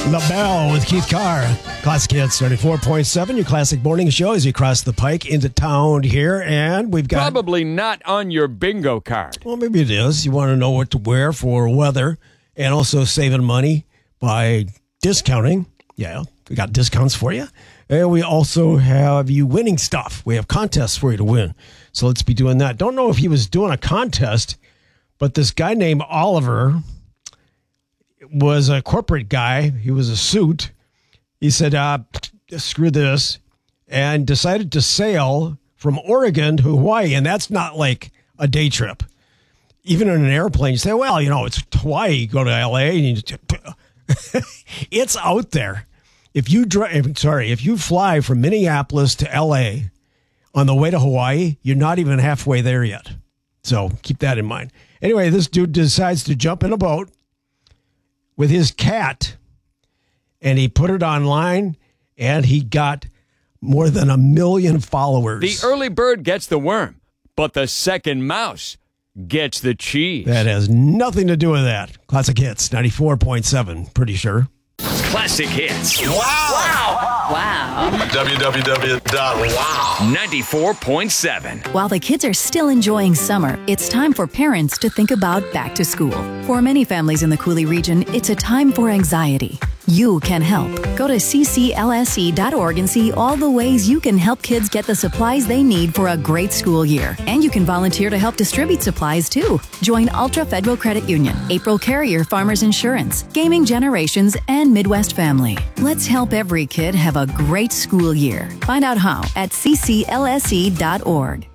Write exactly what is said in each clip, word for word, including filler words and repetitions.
The Bell with Keith Carr. Classic Hits ninety-four point seven, your classic morning show as you cross the pike into town here. And we've got... Probably not on your bingo card. Well, maybe it is. You want to know what to wear for weather and also saving money by discounting. Yeah, we got discounts for you. And we also have you winning stuff. We have contests for you to win. So let's be doing that. Don't know if he was doing a contest, but this guy named Oliver was a corporate guy. He was a suit. He said, uh, screw this, and decided to sail from Oregon to Hawaii. And that's not like a day trip. Even in an airplane, you say, well, you know, it's Hawaii. You go to L A. And you it's out there. If you drive, sorry, if you fly from Minneapolis to L A on the way to Hawaii, you're not even halfway there yet. So keep that in mind. Anyway, this dude decides to jump in a boat with his cat, and he put it online, and he got more than a million followers. The early bird gets the worm, but the second mouse gets the cheese. That has nothing to do with that. Classic Hits, ninety-four point seven, pretty sure. Classic Hits. Wow. Wow. Wow. w w w dot wow ninety-four point seven. While the kids are still enjoying summer, it's time for parents to think about back to school. For many families in the Coulee region, it's a time for anxiety. You can help. Go to c c l s e dot org and see all the ways you can help kids get the supplies they need for a great school year. And you can volunteer to help distribute supplies, too. Join Ultra Federal Credit Union, April Carrier Farmers Insurance, Gaming Generations, and Midwest Family. Let's help every kid have a great school year. Find out how at c c l s e dot org.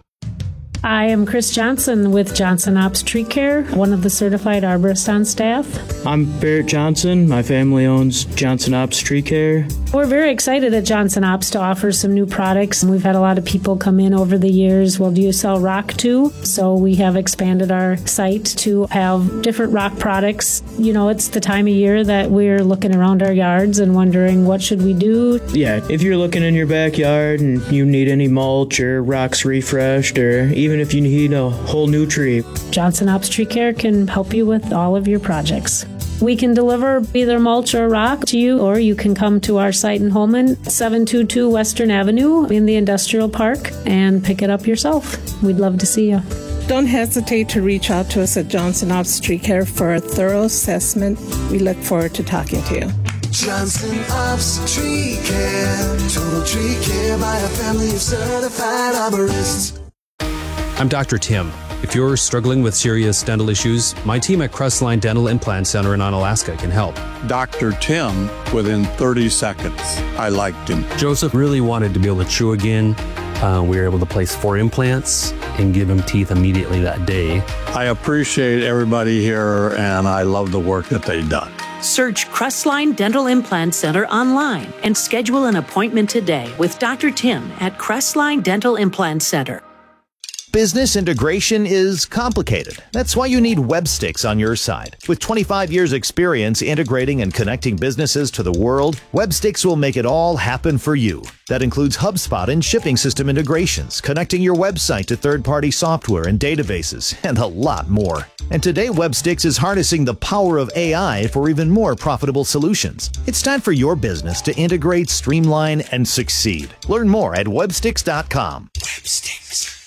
I am Chris Johnson with Johnson Ops Tree Care, one of the certified arborists on staff. I'm Barrett Johnson. My family owns Johnson Ops Tree Care. We're very excited at Johnson Ops to offer some new products. We've had a lot of people come in over the years. Well, do you sell rock too? So we have expanded our site to have different rock products. You know, it's the time of year that we're looking around our yards and wondering what should we do. Yeah, if you're looking in your backyard and you need any mulch or rocks refreshed, or even if you need a whole new tree, Johnson Ops Tree Care can help you with all of your projects. We can deliver either mulch or rock to you, or you can come to our site in Holmen, seven two two Western Avenue in the Industrial Park, and pick it up yourself. We'd love to see you. Don't hesitate to reach out to us at Johnson Ops Tree Care for a thorough assessment. We look forward to talking to you. Johnson Ops Tree Care. Total tree care by a family of certified arborists. I'm Doctor Tim. If you're struggling with serious dental issues, my team at Crestline Dental Implant Center in Onalaska can help. Doctor Tim, within thirty seconds, I liked him. Joseph really wanted to be able to chew again. Uh, we were able to place four implants and give him teeth immediately that day. I appreciate everybody here, and I love the work that they've done. Search Crestline Dental Implant Center online and schedule an appointment today with Doctor Tim at Crestline Dental Implant Center. Business integration is complicated. That's why you need Webstix on your side. With twenty-five years experience integrating and connecting businesses to the world, Webstix will make it all happen for you. That includes HubSpot and shipping system integrations, connecting your website to third-party software and databases, and a lot more. And today, Webstix is harnessing the power of A I for even more profitable solutions. It's time for your business to integrate, streamline, and succeed. Learn more at webstix dot com. Webstix.